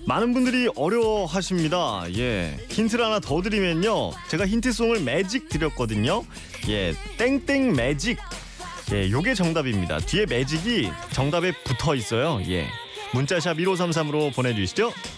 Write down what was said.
많은 분들이 어려워하십니다. 예, 힌트를 하나 더 드리면요, 제가 힌트송을 매직 드렸거든요. 예, 땡땡 매직. 예, 요게 정답입니다. 뒤에 매직이 정답에 붙어 있어요. 예, 문자샵 1533으로 보내주시죠.